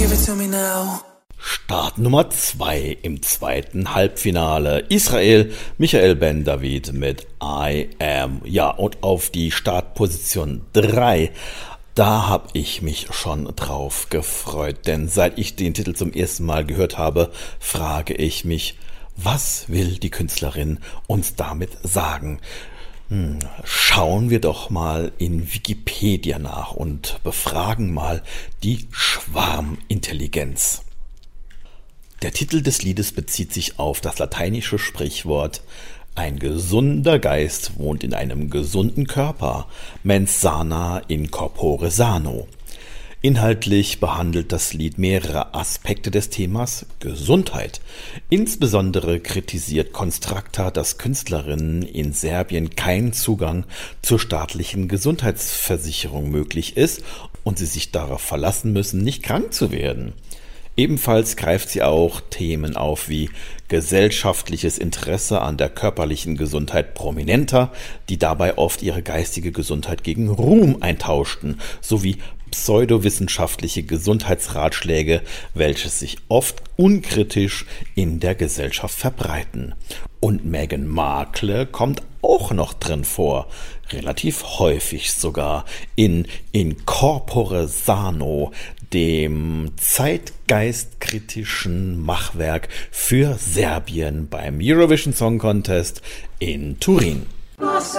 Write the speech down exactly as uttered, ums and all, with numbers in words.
Give it to me now. Start Nummer zwei im zweiten Halbfinale. Israel, Michael Ben David mit I Am. Ja, und auf die Startposition drei, da habe ich mich schon drauf gefreut. Denn seit ich den Titel zum ersten Mal gehört habe, frage ich mich, was will die Künstlerin uns damit sagen? Hm, schauen wir doch mal in Wikipedia nach und befragen mal die Schwarmintelligenz. Der Titel des Liedes bezieht sich auf das lateinische Sprichwort „Ein gesunder Geist wohnt in einem gesunden Körper, mens sana in corpore sano". Inhaltlich behandelt das Lied mehrere Aspekte des Themas Gesundheit. Insbesondere kritisiert Constracta, dass Künstlerinnen in Serbien kein Zugang zur staatlichen Gesundheitsversicherung möglich ist und sie sich darauf verlassen müssen, nicht krank zu werden. Ebenfalls greift sie auch Themen auf wie gesellschaftliches Interesse an der körperlichen Gesundheit Prominenter, die dabei oft ihre geistige Gesundheit gegen Ruhm eintauschten, sowie pseudowissenschaftliche Gesundheitsratschläge, welche sich oft unkritisch in der Gesellschaft verbreiten. Und Meghan Markle kommt auch noch drin vor, relativ häufig sogar, in In corpore sano, dem zeitgeistkritischen Machwerk für Serbien beim Eurovision Song Contest in Turin. Nossa